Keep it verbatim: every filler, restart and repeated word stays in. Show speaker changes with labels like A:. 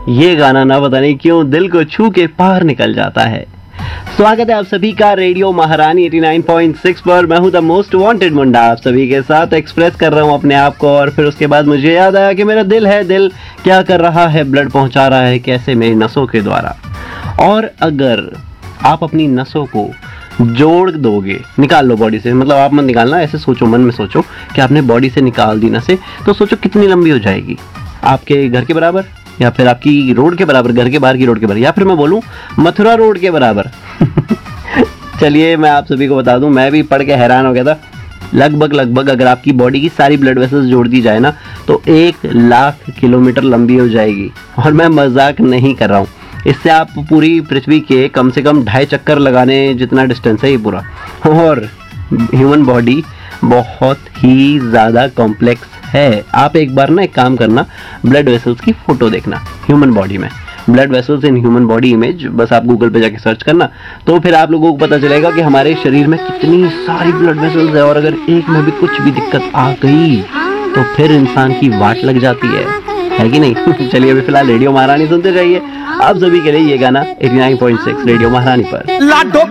A: ये गाना ना पता नहीं क्यों दिल को छू के पार निकल जाता है। स्वागत है आप सभी का रेडियो महारानी नवासी पॉइंट छह पर। मैं हूं द मोस्ट वांटेड मुंडा, आप सभी के साथ एक्सप्रेस कर रहा हूं अपने आप को। और फिर उसके बाद मुझे याद आया कि मेरा दिल है, दिल क्या कर रहा है, ब्लड पहुंचा रहा है कैसे, मेरी नसों के द्वारा। और अगर आप अपनी नसों को जोड़ दोगे, निकाल लो बॉडी से, मतलब आप मत निकालना, ऐसे सोचो, मन में सोचो कि आपने बॉडी से निकाल दी नसें, तो सोचो कितनी लंबी हो जाएगी। आपके घर के बराबर, या फिर आपकी रोड के बराबर, घर के बाहर की रोड के बराबर, या फिर मैं बोलूं मथुरा रोड के बराबर। चलिए मैं आप सभी को बता दूं, मैं भी पढ़ के हैरान हो गया था। लगभग लगभग अगर आपकी बॉडी की सारी ब्लड वेसल्स जोड़ दी जाए ना, तो एक लाख किलोमीटर लंबी हो जाएगी। और मैं मजाक नहीं कर रहा हूँ, इससे आप पूरी पृथ्वी के कम से कम ढाई चक्कर लगाने जितना डिस्टेंस है ये पूरा। और ह्यूमन बॉडी बहुत ही ज़्यादा कॉम्प्लेक्स है। आप एक बार ना एक काम करना, ब्लड वेसल्स की फोटो देखना ह्यूमन बॉडी में, blood vessels in human body image, बस आप गूगल पे जाके सर्च करना, तो फिर आप लोगों को पता चलेगा कि हमारे शरीर में कितनी सारी ब्लड वेसल्स है। और अगर एक में भी कुछ भी दिक्कत आ गई तो फिर इंसान की वाट लग जाती है, है कि नहीं? चलिए अभी फिलहाल रेडियो महारानी सुनते जाइए। आप सभी के लिए ये गाना नवासी पॉइंट छह रेडियो महारानी पर।
B: लाडो